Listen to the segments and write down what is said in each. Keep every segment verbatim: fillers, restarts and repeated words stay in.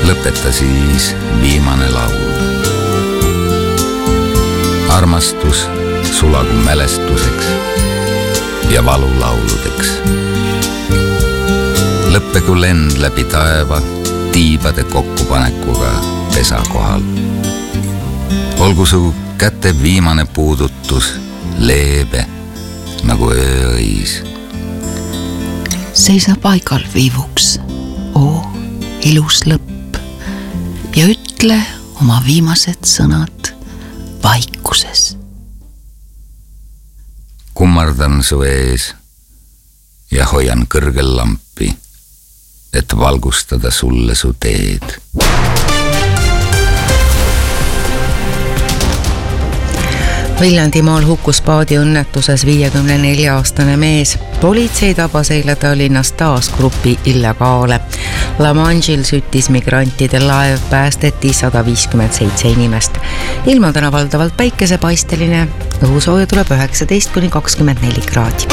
lõpeta siis viimane laul. Armastus sulagu mälestuseks ja valulauludeks. Lõppegu lend läbi taeva tiibade kokkupanekuga pesa kohal. Olgu su käte viimane puudutus leebe nagu ööõis. Seisa paigal viivuks, oo, ilus lõpp, ja ütle oma viimased sõnad vaikuses. Kummardan su ees ja hoian kõrgel lampi, et valgustada sulle su teed. Viljandimaal hukkus paadi õnnetuses viiekümne nelja aastane mees. Politsei tabas eile Tallinnas taas grupi illegaale. La Manche'il süttis migrantide laev, päästeti sada viiskümmend seitse inimest. Ilma täna valdavalt päikesepaisteline, õhusooja tuleb üheksateist kuni kakskümmend neli kraadi.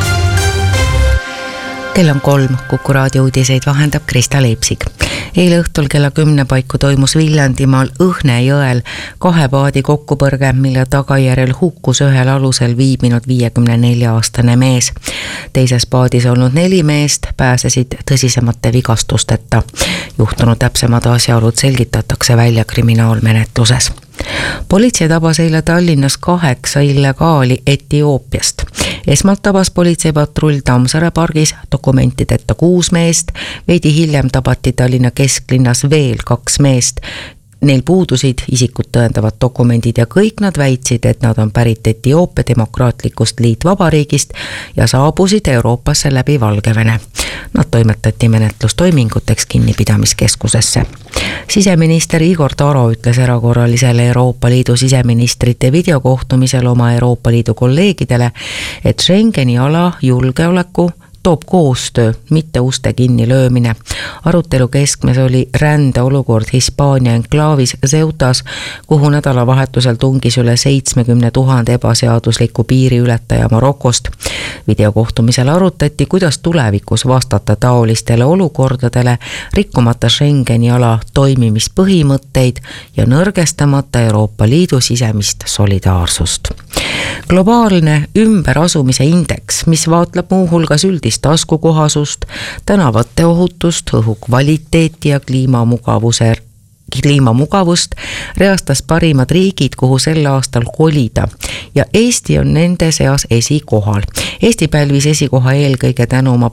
Kell on kolm, Kuku raadio uudiseid vahendab Krista Leipsig. Eile õhtul kella kümne paiku toimus Viljandimaal Õhne jõel kahe paadi kokkupõrge, mille tagajärjel hukkus ühel alusel viibinud viiekümne nelja aastane mees. Teises paadis olnud neli meest pääsesid tõsisemate vigastusteta. Juhtunud täpsemad asjaolud selgitatakse välja kriminaalmenetluses. Politsei tabas eile Tallinnas kaheksa illegaali Etioopiast. Esmalt tabas politseipatrull Tammsaare pargis dokumentideta kuus meest, veidi hiljem tabati Tallinna kesklinnas veel kaks meest. Neil puudusid isikut tõendavad dokumendid ja kõik nad väitsid, et nad on pärit Etioopia demokraatlikust liitvabariigist ja saabusid Euroopasse läbi Valgevene. Nad toimetati menetlustoiminguteks kinnipidamiskeskusesse. Siseminister Igor Taro ütles erakorralisele Euroopa Liidu siseministrite videokohtumisel oma Euroopa Liidu kolleegidele, et Schengeni ala julgeoleku toob koostöö, mitte uste kinni löömine. Arutelu keskmes oli rände olukord Hispaania enklaavis Ceutas, kuhu nädalavahetusel tungis üle seitsmekümne tuhande ebaseadusliku piiriületaja Marokost. Videokohtumisel arutati, kuidas tulevikus vastata taolistele olukordadele, rikkumata Schengeni ala toimimispõhimõtteid ja nõrgestamata Euroopa Liidu sisemist solidaarsust. Globaalne ümberasumise indeks, mis vaatleb muu hulgas üldist taskukohasust, tänavate ohutust, õhu kvaliteeti ja kliimamugavuse kliimamugavust, reastas parimad riigid, kuhu sel aastal kolida ja Eesti on nende seas esikohal. Eesti pälvis esikoha eelkõige tänu oma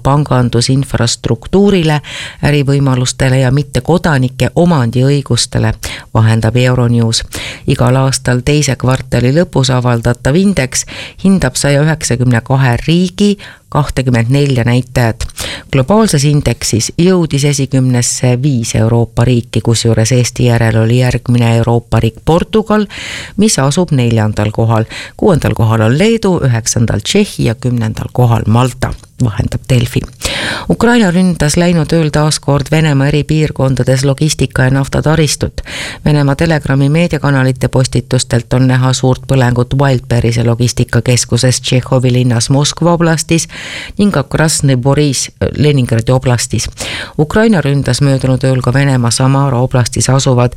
pangandusinfrastruktuurile, ärivõimalustele ja mitte kodanike omandiõigustele, vahendab Euronews. Igal aastal teise kvartali lõpus avaldatav indeks hindab saja üheksakümne kahe riigi kakskümmend neli näitajad. Globaalses indeksis jõudis esikümnesse viis Euroopa riiki, kusjuures Eesti järel oli järgmine Euroopa riik Portugal, mis asub neljandal kohal. Kuuendal kohal on Leedu, üheksandal Tšehhi ja kümnendal kohal Malta, vahendab Delfi. Ukraina ründas läinud ööl taaskord Venemaa eri piirkondades logistika ja naftataristut. Venemaa Telegrami meediakanalite postitustelt on näha suurt põlengut Wildberrise logistikakeskuses Tšehhovi linnas Moskva oblastis ning ka Krasny Boris Leningradi oblastis. Ukraina ründas möödunud ööl ka Venemaa Samara oblastis asuvad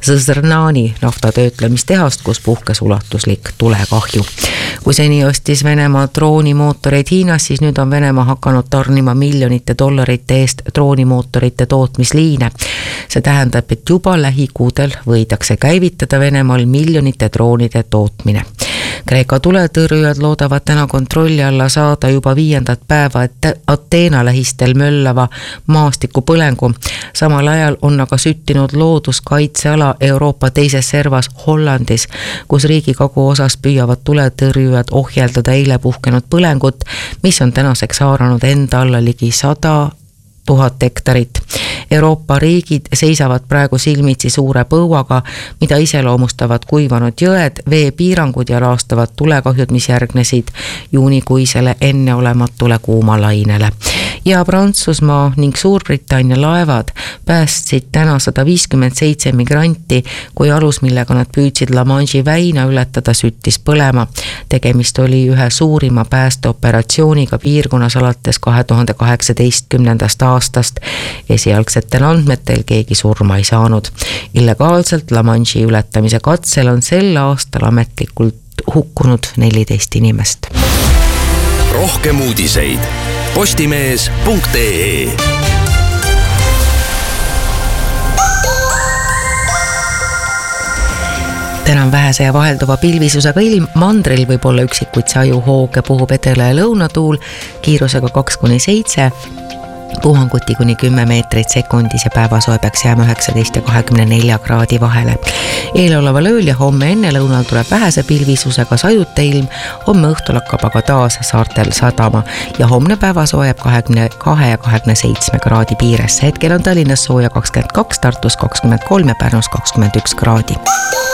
Zrnani naftatöötlemistehast, kus puhkes ulatuslik tulekahju. Kui seni ostis Venemaa droonimootoreid Hiinas, siis nüüd on Venemaa hakanud tarnima miljonite dollarite eest droonimootorite tootmisliine. See tähendab, et juba lähikuudel võidakse käivitada Venemaal miljonite droonide tootmine. Kreeka tuletõrjujad loodavad täna kontrolli alla saada juba viiendat päeva Ateena lähistel möllava maastiku põlengu. Samal ajal on aga süttinud looduskaitseala Euroopa teises servas Hollandis, kus riigi kagu osas püüavad tuletõrjujad ohjeldada eile puhkenud põlengut, mis on tänaseks haaranud enda alla ligi sada tuhat hektarit. Euroopa riigid seisavad praegu silmitsi suure põuaga, mida iseloomustavad kuivanud jõed, veepiirangud ja laastavad tulekahjud, mis järgnesid juunikuisele enneolematule kuumalainele. Ja Prantsusmaa ning Suurbritannia laevad päästsid täna sada viiskümmend seitse migranti, kui alus, millega nad püüdsid La Manche'i väina ületada, süttis põlema. Tegemist oli ühe suurima päästeoperatsiooniga piirkonnas alates kahe tuhande kaheksateistkümnendast aastast. Esialgsed viimastel andmetel keegi surma ei saanud. Illegaalselt La Manche'i ületamise katsel on sel aastal ametlikult hukkunud neliteist inimest. Rohkem uudiseid postimees punkt ee. täna on vähese ja vahelduva pilvisusega ilm, mandril võib olla üksikuid sajuhooge, puhub edela- ja lõunatuul kiirusega kaks kuni seitse, puhanguti kuni kümme meetrit sekundis ja päevasoe peaks jääma üheksateist ja kahekümne nelja kraadi vahele. Eeloleval ööl ja homme enne lõunal tuleb vähese pilvisusega sajute ilm, homme õhtul hakkab aga taas saartel sadama ja homne päevasoe jääb kahekümne kahe ja kahekümne seitsme kraadi piiresse. Hetkel on Tallinnas sooja kakskümmend kaks, Tartus kakskümmend kolm ja Pärnus kakskümmend üks kraadi.